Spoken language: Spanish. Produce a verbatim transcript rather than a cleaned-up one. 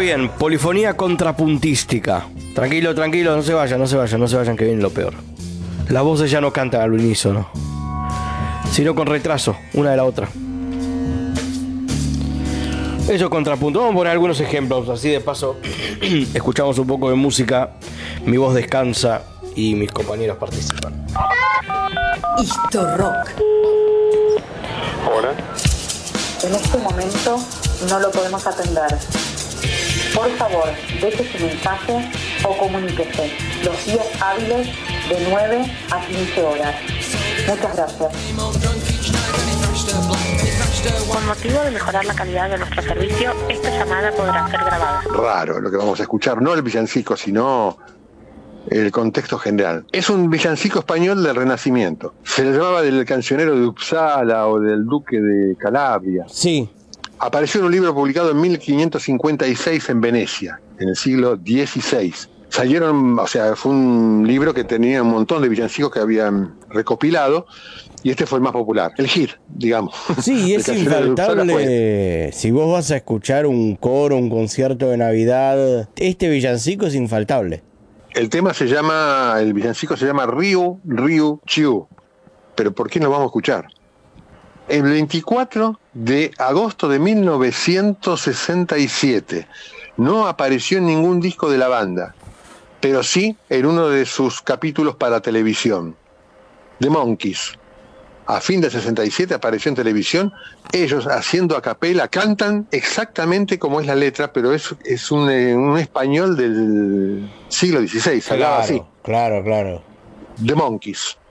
bien, polifonía contrapuntística. Tranquilo, tranquilo, no se vayan, no se vayan, no se vayan, que viene lo peor. Las voces ya no cantan al unísono, sino con retraso, una de la otra. Eso contrapunto. Vamos a poner algunos ejemplos, así de paso escuchamos un poco de música, mi voz descansa y mis compañeros participan. Historrock. Hola. En este momento no lo podemos atender. Por favor, deje su mensaje o comuníquese los días hábiles de nueve a quince horas. Muchas gracias. Con motivo de mejorar la calidad de nuestro servicio, esta llamada podrá ser grabada. Raro lo que vamos a escuchar, no el villancico, sino el contexto general. Es un villancico español del Renacimiento. Se le llamaba del cancionero de Uppsala o del duque de Calabria. Sí. Apareció en un libro publicado en mil quinientos cincuenta y seis en Venecia, en el siglo dieciséis. Salieron, o sea, fue un libro que tenía un montón de villancicos que habían recopilado, y este fue el más popular, el hit, digamos. Sí, es infaltable. Si vos vas a escuchar un coro, un concierto de Navidad, este villancico es infaltable. El tema se llama, el villancico se llama Ryu, Ryu, Chiu. Pero ¿por qué no vamos a escuchar? El veinticuatro de agosto de mil novecientos sesenta y siete no apareció en ningún disco de la banda, pero sí en uno de sus capítulos para televisión. The Monkees. A fin del sesenta y siete apareció en televisión, ellos haciendo a capela, cantan exactamente como es la letra, pero es, es un, un español del siglo dieciséis, hablaba así. Claro, claro. The Monkees.